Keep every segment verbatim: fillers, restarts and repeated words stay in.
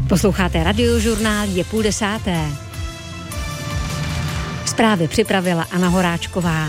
Posloucháte Radiožurnál, je půl desáté. Zprávy připravila Anna Horáčková.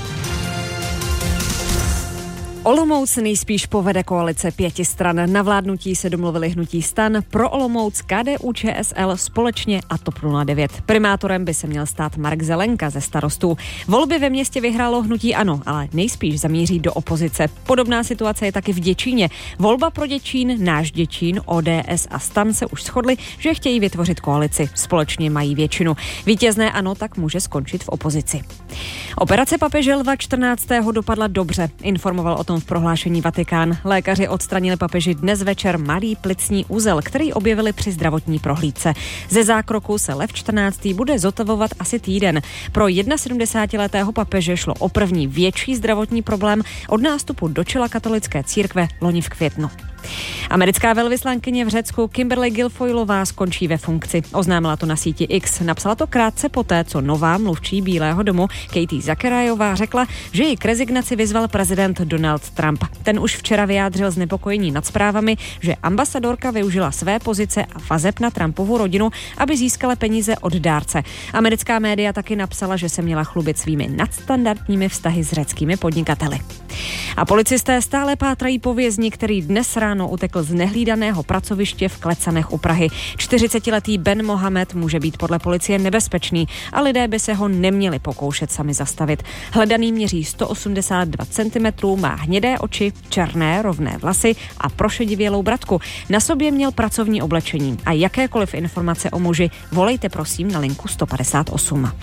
Olomouc nejspíš povede koalice pěti stran. Na vládnutí se domluvili hnutí STAN, Pro Olomouc, K D U Č S L společně a TOP nula devět. Primátorem by se měl stát Mark Zelenka ze Starostů. Volby ve městě vyhrálo hnutí ANO, ale nejspíš zamíří do opozice. Podobná situace je taky v Děčíně. Volba pro Děčín, náš Děčín, O D S a STAN se už shodli, že chtějí vytvořit koalici. Společně mají většinu. Vítězné ANO tak může skončit v opozici. Operace papeže Lva čtrnáctého dopadla dobře, informoval o tom v prohlášení Vatikán. Lékaři odstranili papeži dnes večer malý plicní úzel, který objevili při zdravotní prohlídce. Ze zákroku se Lev čtrnáctý bude zotavovat asi týden. Pro sedmdesátijednoletého papeže šlo o první větší zdravotní problém od nástupu do čela katolické církve loni v květnu. Americká velvyslankyně v Řecku Kimberly Guilfoylová skončí ve funkci. Oznámila to na síti X. Napsala to krátce poté, co nová mluvčí Bílého domu Katie Zacharajová řekla, že ji k rezignaci vyzval prezident Donald Trump. Ten už včera vyjádřil znepokojení nad zprávami, že ambasadorka využila své pozice a vazeb na Trumpovu rodinu, aby získala peníze od dárce. Americká média taky napsala, že se měla chlubit svými nadstandardními vztahy s řeckými podnikateli. A policisté stále pátrají po vězni, který dnes ráno utekl z nehlídaného pracoviště v Klecanech u Prahy. čtyřicetiletý Ben Mohamed může být podle policie nebezpečný a lidé by se ho neměli pokoušet sami zastavit. Hledaný měří sto osmdesát dva centimetrů, má hnědé oči, černé rovné vlasy a prošedivělou bratku. Na sobě měl pracovní oblečení. A jakékoliv informace o muži volejte prosím na linku sto padesát osm.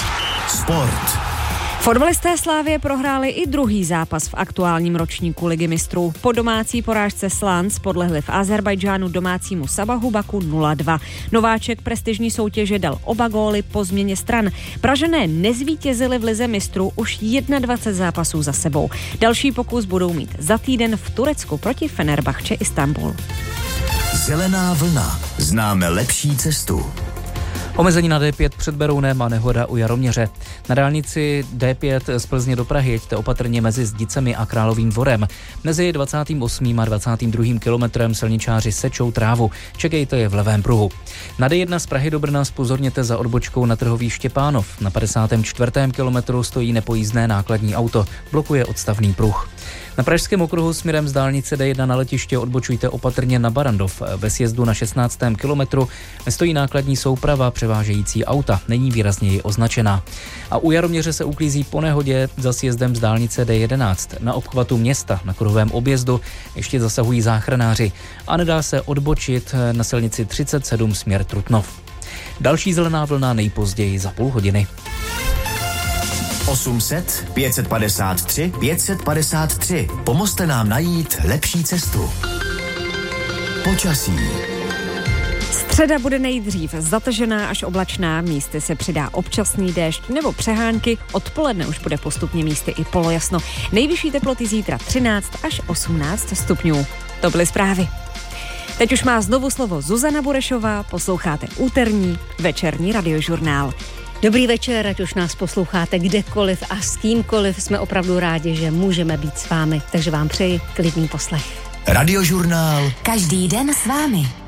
Sport. Fotbalisté Slavie prohráli i druhý zápas v aktuálním ročníku Ligy mistrů. Po domácí porážce Slans podlehli v Azerbajdžánu domácímu Sabahu Baku nula dva. Nováček prestižní soutěže dal oba góly po změně stran. Pražané nezvítězili v Lize mistrů už dvacet jedna zápasů za sebou. Další pokus budou mít za týden v Turecku proti Fenerbahče Istanbul. Zelená vlna. Známe lepší cestu. Omezení na D pět před Berounem a nehoda u Jaroměře. Na dálnici D pět z Plzně do Prahy jeďte opatrně mezi Zdicemi a Královým Dvorem. Mezi dvacátým osmým a dvacátým druhým kilometrem silničáři sečou trávu. Čekejte je v levém pruhu. Na D jedna z Prahy do Brna zpozorněte za odbočkou na Trhový Štěpánov. Na padesátém čtvrtém kilometru stojí nepojízdné nákladní auto. Blokuje odstavný pruh. Na pražském okruhu směrem z dálnice D jedna na letiště odbočujte opatrně na Barandov. Ve sjezdu na šestnáctém kilometru stojí nákladní souprava převážející auta, není výrazněji označená. A u Jaroměře se uklízí po nehodě za sjezdem z dálnice D jedenáct. Na obchvatu města na kruhovém objezdu ještě zasahují záchranáři a nedá se odbočit na silnici třicet sedm směr Trutnov. Další zelená vlna nejpozději za půl hodiny. osm set, pět set padesát tři, pět set padesát tři. Pomozte nám najít lepší cestu. Počasí. Středa bude nejdřív zatažená až oblačná, místy se přidá občasný déšť nebo přehánky, odpoledne už bude postupně místy i polojasno. Nejvyšší teploty zítra třináct až osmnáct stupňů. To byly zprávy. Teď už má znovu slovo Zuzana Burešová, posloucháte úterní večerní radiožurnál. Dobrý večer, ať už nás posloucháte kdekoliv a s kýmkoliv, jsme opravdu rádi, že můžeme být s vámi, takže vám přeji klidný poslech. Radiožurnál. Každý den s vámi.